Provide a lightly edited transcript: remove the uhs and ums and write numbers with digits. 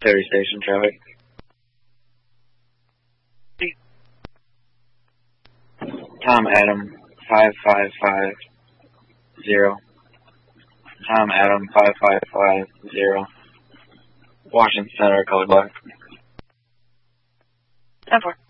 Terry Station traffic. Tom Adam 5550. Tom Adam 5550. Washington Center, color black. 10-4.